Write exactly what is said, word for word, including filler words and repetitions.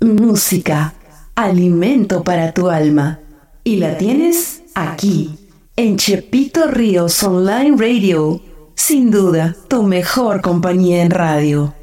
música, alimento para tu alma. Y la tienes aquí, en Chepito Ríos Online Radio. Sin duda, tu mejor compañía en radio.